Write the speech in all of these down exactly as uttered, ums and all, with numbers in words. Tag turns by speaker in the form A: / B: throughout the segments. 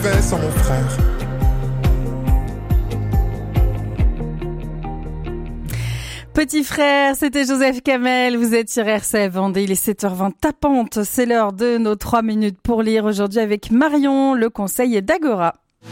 A: vivrais sans mon frère.
B: Petit frère, c'était Joseph Kamel, vous êtes sur R C F Vendée, il est sept heures vingt tapante, c'est l'heure de nos trois minutes pour lire aujourd'hui avec Marion, le conseil est d'Agora.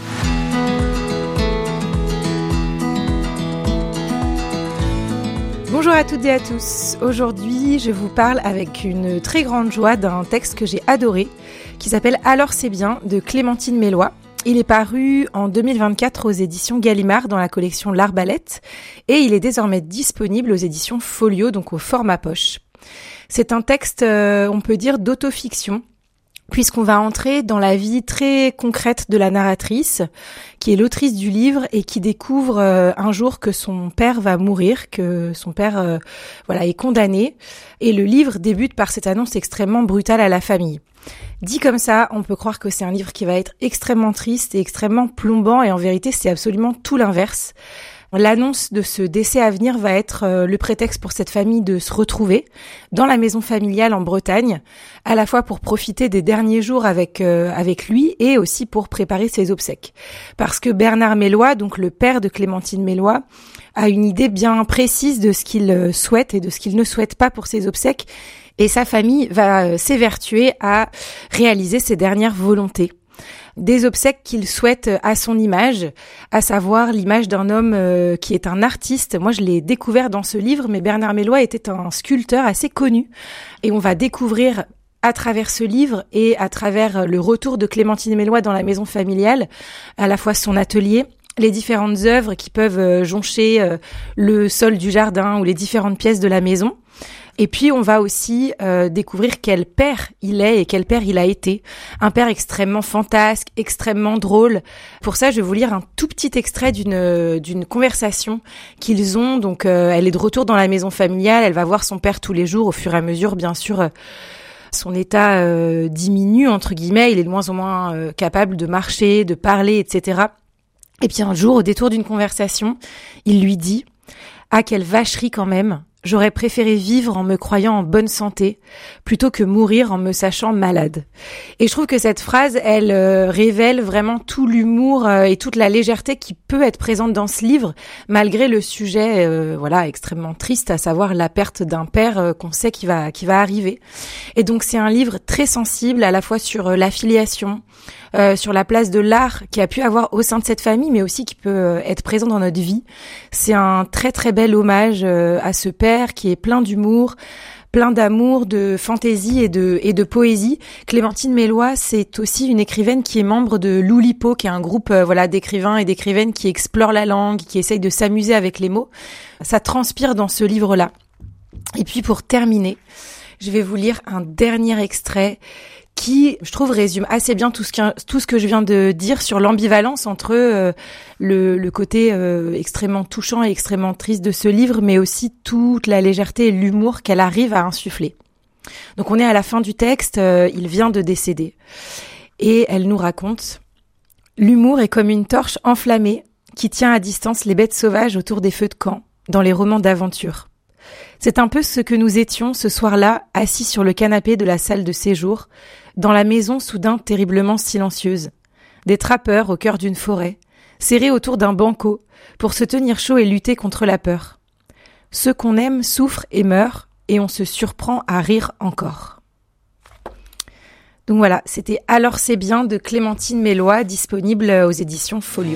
C: Bonjour à toutes et à tous. Aujourd'hui, je vous parle avec une très grande joie d'un texte que j'ai adoré, qui s'appelle « Alors c'est bien » de Clémentine Mélois. Il est paru en deux mille vingt-quatre aux éditions Gallimard dans la collection L'Arbalète et il est désormais disponible aux éditions Folio, donc au format poche. C'est un texte, euh, on peut dire, d'autofiction, puisqu'on va entrer dans la vie très concrète de la narratrice, qui est l'autrice du livre et qui découvre euh, un jour que son père va mourir, que son père euh, voilà, est condamné. Et le livre débute par cette annonce extrêmement brutale à la famille. Dit comme ça, on peut croire que c'est un livre qui va être extrêmement triste et extrêmement plombant, et en vérité, c'est absolument tout l'inverse. L'annonce de ce décès à venir va être euh, le prétexte pour cette famille de se retrouver dans la maison familiale en Bretagne, à la fois pour profiter des derniers jours avec euh, avec lui et aussi pour préparer ses obsèques. Parce que Bernard Mélois, donc le père de Clémentine Mélois, a une idée bien précise de ce qu'il souhaite et de ce qu'il ne souhaite pas pour ses obsèques, et sa famille va s'évertuer à réaliser ses dernières volontés. Des obsèques qu'il souhaite à son image, à savoir l'image d'un homme euh, qui est un artiste. Moi, je l'ai découvert dans ce livre, mais Bernard Mélois était un sculpteur assez connu. Et on va découvrir à travers ce livre et à travers le retour de Clémentine Mélois dans la maison familiale, à la fois son atelier, les différentes œuvres qui peuvent joncher euh, le sol du jardin ou les différentes pièces de la maison. Et puis, on va aussi euh, découvrir quel père il est et quel père il a été. Un père extrêmement fantasque, extrêmement drôle. Pour ça, je vais vous lire un tout petit extrait d'une d'une conversation qu'ils ont. Donc, euh, elle est de retour dans la maison familiale. Elle va voir son père tous les jours. Au fur et à mesure, bien sûr, euh, son état euh, diminue, entre guillemets. Il est de moins en moins euh, capable de marcher, de parler, et cetera. Et puis, un jour, au détour d'une conversation, il lui dit « Ah, quelle vacherie quand même !» J'aurais préféré vivre en me croyant en bonne santé plutôt que mourir en me sachant malade. Et je trouve que cette phrase, elle euh, révèle vraiment tout l'humour euh, et toute la légèreté qui peut être présente dans ce livre, malgré le sujet, euh, voilà, extrêmement triste, à savoir la perte d'un père euh, qu'on sait qui va qui va arriver. Et donc c'est un livre très sensible, à la fois sur euh, l'affiliation, Euh, sur la place de l'art qui a pu avoir au sein de cette famille, mais aussi qui peut euh, être présent dans notre vie. C'est un très très bel hommage euh, à ce père qui est plein d'humour, plein d'amour, de fantaisie et de et de poésie. Clémentine Mélois, c'est aussi une écrivaine qui est membre de l'Oulipo, qui est un groupe euh, voilà d'écrivains et d'écrivaines qui explorent la langue, qui essayent de s'amuser avec les mots. Ça transpire dans ce livre-là. Et puis pour terminer, je vais vous lire un dernier extrait qui, je trouve, résume assez bien tout ce que, tout ce que je viens de dire sur l'ambivalence entre euh, le, le côté euh, extrêmement touchant et extrêmement triste de ce livre, mais aussi toute la légèreté et l'humour qu'elle arrive à insuffler. Donc on est à la fin du texte, euh, il vient de décéder. Et elle nous raconte « L'humour est comme une torche enflammée qui tient à distance les bêtes sauvages autour des feux de camp, dans les romans d'aventure. C'est un peu ce que nous étions ce soir-là, assis sur le canapé de la salle de séjour, dans la maison soudain terriblement silencieuse. Des trappeurs au cœur d'une forêt, serrés autour d'un banco, pour se tenir chaud et lutter contre la peur. Ceux qu'on aime souffrent et meurent, et on se surprend à rire encore. » Donc voilà, c'était « Alors c'est bien » de Clémentine Mélois, disponible aux éditions Folio.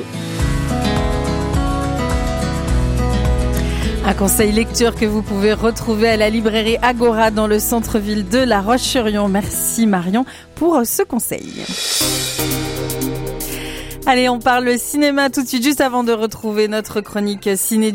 B: Un conseil lecture que vous pouvez retrouver à la librairie Agora dans le centre-ville de La Roche-sur-Yon. Merci Marion pour ce conseil. Allez, on parle cinéma tout de suite, juste avant de retrouver notre chronique ciné.